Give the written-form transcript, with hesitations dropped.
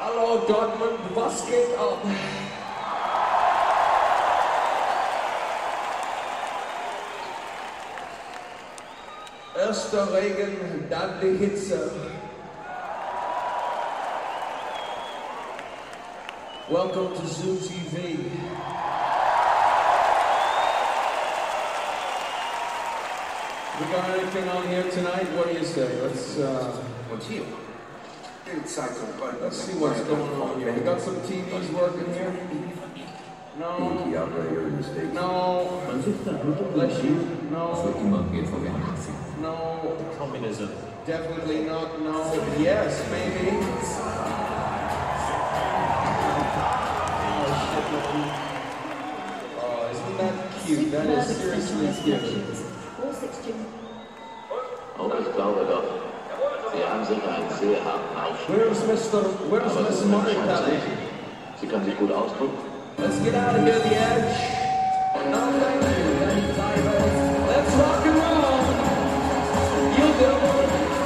Hallo Dortmund, was geht ab? Erster Regen, dann die Hitze. Welcome to Zoo TV. We got anything on here tonight? What do you say? What's here? Let's see what's going on here. We got some TVs working here. No. No. Bless you. No. No. Communism. Definitely not. No. Yes, maybe. Oh, isn't that cute? That is seriously cute. Oh, ich glaube doch. Sie haben sich einen sehr harten Aufschub. Where's Miss Monica? Sie kann sich gut ausdrücken. Let's get out of here, the edge. No.